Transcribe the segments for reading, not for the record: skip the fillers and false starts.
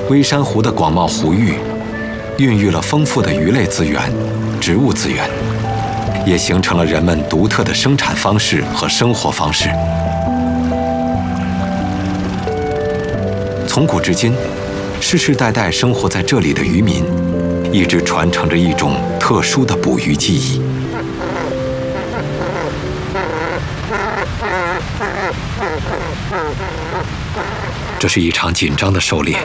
微山湖的广袤湖域，孕育了丰富的鱼类资源、植物资源，也形成了人们独特的生产方式和生活方式。从古至今，世世代代生活在这里的渔民，一直传承着一种特殊的捕鱼技艺。这是一场紧张的狩猎。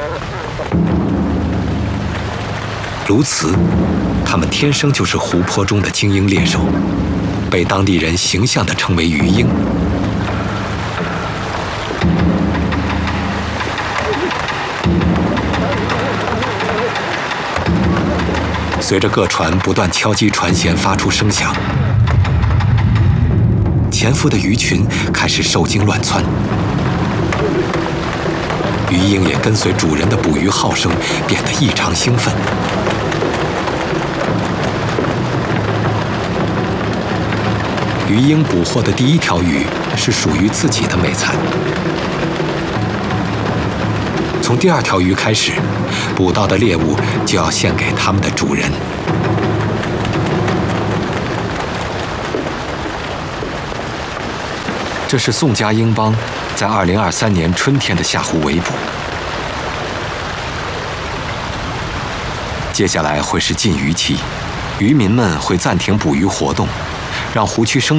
鸬鹚，它们天生就是湖泊中的精英猎手，被当地人形象地称为鱼鹰。随着各船不断敲击船舷，发出声响，潜伏的鱼群开始受惊乱窜。鱼鹰也跟随主人的捕鱼号声变得异常兴奋。鱼鹰捕获的第一条鱼是属于自己的美餐。从第二条鱼开始，捕到的猎物就要献给他们的主人。这是宋家鹰帮在2023年春天的下湖围捕。接下来会是禁渔期，渔民们会暂停捕鱼活动，让湖区生